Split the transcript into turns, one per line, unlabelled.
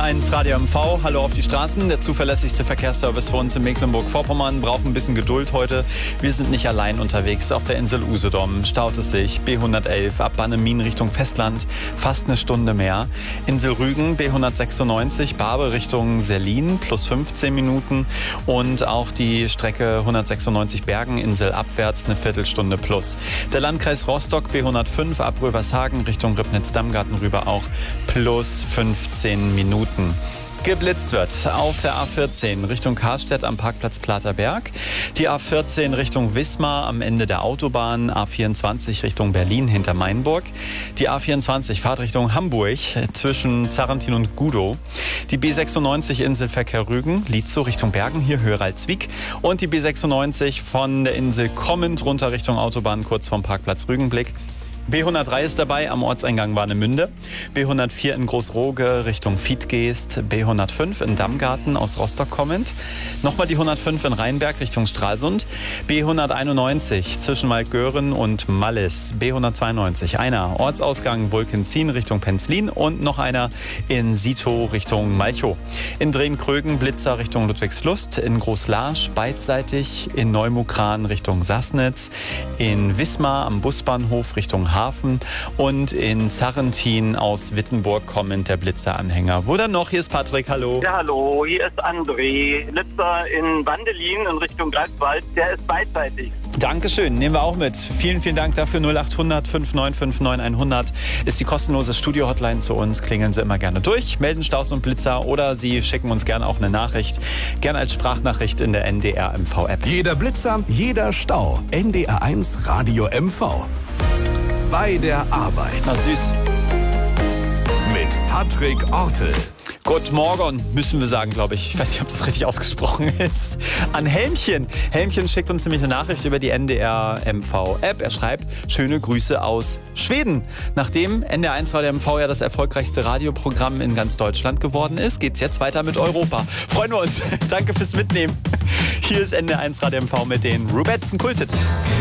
NDR1 Radio MV, hallo auf die Straßen. Der zuverlässigste Verkehrsservice für uns in Mecklenburg-Vorpommern braucht ein bisschen Geduld heute. Wir sind nicht allein unterwegs. Auf der Insel Usedom staut es sich. B111 ab Bannemin Richtung Festland, fast eine Stunde mehr. Insel Rügen, B196, Barbe Richtung Selin, plus 15 Minuten. Und auch die Strecke 196 Bergen, Insel abwärts, eine Viertelstunde plus. Der Landkreis Rostock, B105 ab Rövershagen Richtung Ribnitz-Dammgarten rüber auch plus 15 Minuten. Geblitzt wird auf der A14 Richtung Karstedt am Parkplatz Platerberg, die A14 Richtung Wismar am Ende der Autobahn, A24 Richtung Berlin hinter Mainburg, die A24 Fahrtrichtung Hamburg zwischen Zarrentin und Gudow, die B96 Inselverkehr Rügen, Lietzow Richtung Bergen, hier höher als Wiek, und die B96 von der Insel kommend runter Richtung Autobahn kurz vom Parkplatz Rügenblick. B103 ist dabei am Orteingang Warnemünde, B104 in Großroge Richtung Fiedgeest, B105 in Dammgarten aus Rostock kommend, nochmal die 105 in Rheinberg Richtung Stralsund, B191 zwischen Waldgören und Mallis, B192 einer Ortsausgang Vulkenzin Richtung Penzlin und noch einer in Sito Richtung Malchow. In Drehn-Krögen Blitzer Richtung Ludwigslust, in Großlarsch beidseitig, in Neumukran Richtung Sassnitz, in Wismar am Busbahnhof Richtung Hafen und in Zarrentin aus Wittenburg kommend der Blitzeranhänger. Wo dann noch? Hier ist Patrick, hallo.
Ja, hallo, hier ist André. Blitzer in Bandelin in Richtung Greifswald, der ist beidseitig.
Dankeschön, nehmen wir auch mit. Vielen, vielen Dank dafür. 0800 5959 100 ist die kostenlose Studio-Hotline zu uns. Klingeln Sie immer gerne durch, melden Staus und Blitzer oder Sie schicken uns gerne auch eine Nachricht. Gerne als Sprachnachricht in der NDR MV-App.
Jeder Blitzer, jeder Stau. NDR1 Radio MV. Bei der Arbeit.
Na süß.
Mit Patrick Ortel.
Guten Morgen, müssen wir sagen, glaube ich. Ich weiß nicht, ob das richtig ausgesprochen ist. An Helmchen. Helmchen schickt uns nämlich eine Nachricht über die NDR MV-App. Er schreibt, schöne Grüße aus Schweden. Nachdem NDR1 Radio MV ja das erfolgreichste Radioprogramm in ganz Deutschland geworden ist, geht's jetzt weiter mit Europa. Freuen wir uns. Danke fürs Mitnehmen. Hier ist NDR1 Radio MV mit den Rubetzen Kultet.